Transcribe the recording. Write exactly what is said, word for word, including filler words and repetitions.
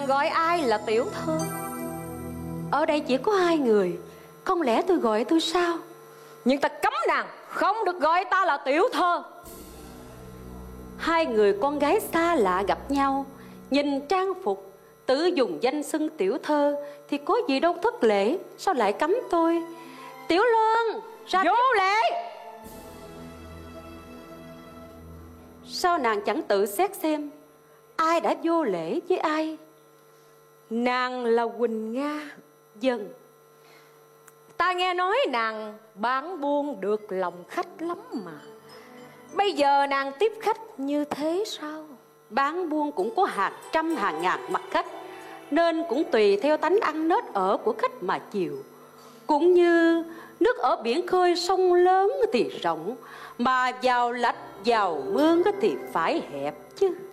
gọi ai là tiểu thơ? Ở đây chỉ có hai người, không lẽ tôi gọi tôi sao? Nhưng ta cấm nàng không được gọi ta là tiểu thơ. Hai người con gái xa lạ gặp nhau, nhìn trang phục tự dùng danh xưng tiểu thơ thì có gì đâu thất lễ, sao lại cấm tôi? Tiểu Loan, ra vô lễ. Sao nàng chẳng tự xét xem ai đã vô lễ với ai? Nàng là Quỳnh Nga. Dân, ta nghe nói nàng bán buôn được lòng khách lắm mà. Bây giờ nàng tiếp khách như thế sao? bán buôn cũng có hàng trăm hàng ngàn mặt khách, nên cũng tùy theo tánh ăn nết ở của khách mà chiều. Cũng như nước ở biển khơi sông lớn thì rộng, mà vào lạch vào mương thì phải hẹp chứ.